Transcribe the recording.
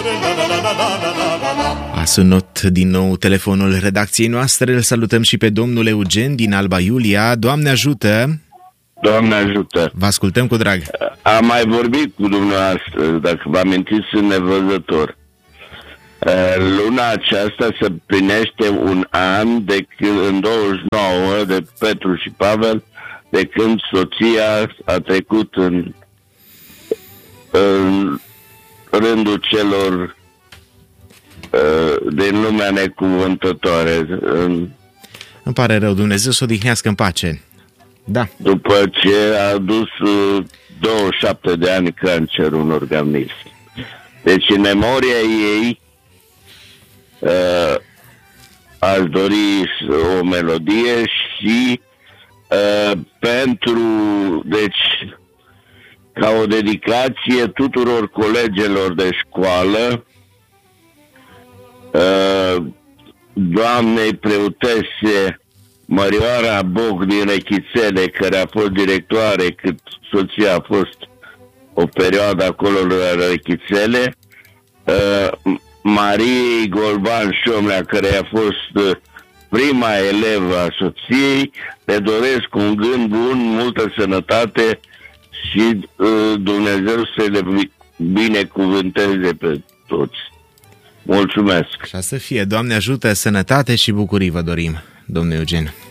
A sunat din nou telefonul redacției noastre. Îl salutăm și pe domnul Eugen din Alba Iulia. Doamne ajută! Doamne ajută! Vă ascultăm cu drag. Am mai vorbit cu dumneavoastră, dacă vă amintiți, sunt nevăzător. Luna aceasta se plinește un an în 29 de Petru și Pavel, de când soția a trecut în rândul celor din lumea necuvântătoare. Îmi pare rău, Dumnezeu să o odihnească în pace. Da. După ce a dus 27 de ani cancer un organism. Deci în memoria ei aș dori o melodie și deci ca o dedicație tuturor colegilor de școală, doamnei preotese Mărioara Boc din Rechițele, care a fost directoare cât soția a fost o perioadă acolo la Rechițele, Mariei Golban Șomlea, care a fost prima elevă a soției. Le doresc un gând bun, multă sănătate și Dumnezeu să le binecuvânteze pe toți. Mulțumesc! Așa să fie. Doamne ajută, sănătate și bucurii vă dorim, domnul Eugen.